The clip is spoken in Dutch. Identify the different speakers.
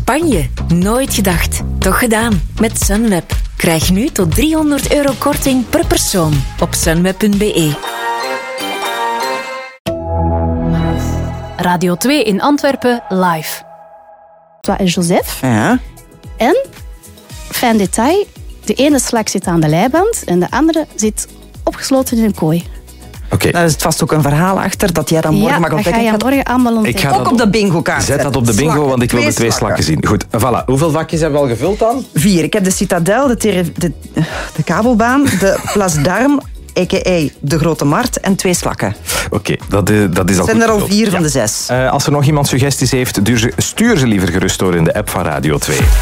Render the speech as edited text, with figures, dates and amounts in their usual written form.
Speaker 1: Spanje. Nooit gedacht. Toch gedaan. Met Sunweb. Krijg nu tot €300 korting per persoon op sunweb.be.
Speaker 2: Radio 2 in Antwerpen live.
Speaker 3: Toi en Joseph.
Speaker 4: Ja.
Speaker 3: En, fijn detail, de ene slak zit aan de leiband en de andere zit opgesloten in een kooi.
Speaker 5: Oké.
Speaker 4: Daar is het vast ook een verhaal achter dat jij dan morgen mag
Speaker 3: dat ga
Speaker 4: ontdekken.
Speaker 3: je morgen allemaal
Speaker 5: Ik ga
Speaker 3: ontdekken.
Speaker 4: Ook op de bingo-kaart.
Speaker 5: Zet dat op de bingo, want ik wil de 2 slakken zien. Goed, voilà. Hoeveel vakjes hebben we al gevuld dan?
Speaker 4: 4. Ik heb de Citadel, de kabelbaan, de Place d'Armes, a.k.a. de Grote Markt en 2 slakken.
Speaker 5: Oké, dat is al goed.
Speaker 4: Zijn er al
Speaker 5: gevuld.
Speaker 4: 4 van de 6.
Speaker 5: Als er nog iemand suggesties heeft, stuur ze liever gerust door in de app van Radio 2.